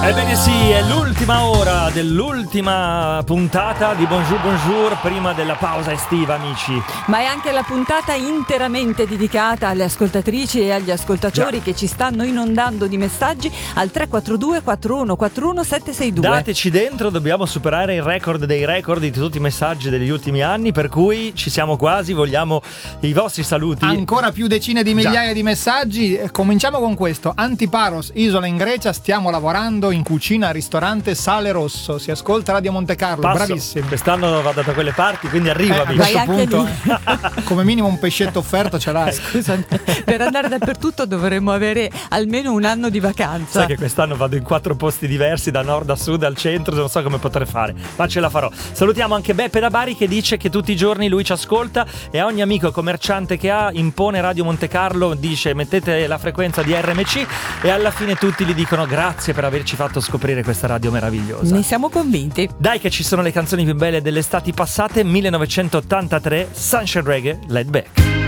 Ebbene sì, è l'ultima ora dell'ultima puntata di Bonjour Bonjour prima della pausa estiva, amici. Ma è anche la puntata interamente dedicata alle ascoltatrici e agli ascoltatori che ci stanno inondando di messaggi al 342 4141 762. Dateci dentro, dobbiamo superare il record dei record di tutti i messaggi degli ultimi anni, per cui ci siamo quasi, vogliamo i vostri saluti. Ancora più decine di migliaia di messaggi. Cominciamo con questo. Antiparos, isola in Grecia, stiamo lavorando in cucina, ristorante Sale Rosso. Si ascolta Radio Monte Carlo. Passo. Bravissimo. Quest'anno vado da quelle parti, quindi arriva. A questo punto come minimo un pescetto offerto ce l'hai. Scusa, per andare dappertutto dovremmo avere almeno un anno di vacanza. Sai che quest'anno vado in 4 posti diversi, da nord a sud al centro, non so come potrei fare, ma ce la farò. Salutiamo anche Beppe da Bari che dice che tutti i giorni lui ci ascolta e a ogni amico commerciante che ha impone Radio Monte Carlo, dice mettete la frequenza di RMC, e alla fine tutti gli dicono grazie per averci fatto scoprire questa radio meravigliosa. Ne siamo convinti. Dai che ci sono le canzoni più belle delle estati passate. 1983, Sunshine Reggae, Laid Back.